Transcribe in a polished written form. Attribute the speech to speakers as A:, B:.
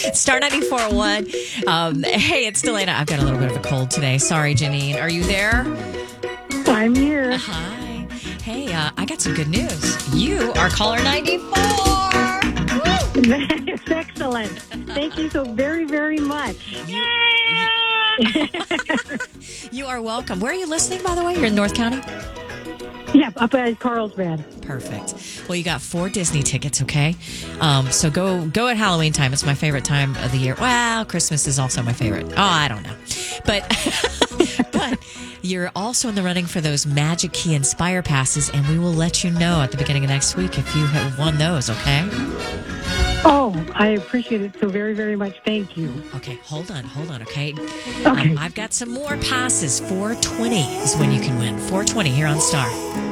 A: Star 94.1. Hey, it's Delana. I've got a little bit of a cold today. Sorry, Janine. Are you there?
B: I'm here.
A: Hi. Hey, I got some good news. You are caller 94.
B: That's excellent. Thank you so very, very much.
A: You are welcome. Where are you listening, by the way? You're in North County?
B: Yeah, up at Carlsbad.
A: Perfect. Well, you got 4 Disney tickets, okay? So go at Halloween time. It's my favorite time of the year. Well, Christmas is also my favorite. Oh, I don't know. But you're also in the running for those Magic Key Inspire passes, and we will let you know at the beginning of next week if you have won those, okay?
B: Oh, I appreciate it so very, very much. Thank you.
A: Okay, hold on, okay?
B: Okay.
A: I've got some more passes. 420 is when you can win. 420 here on Star.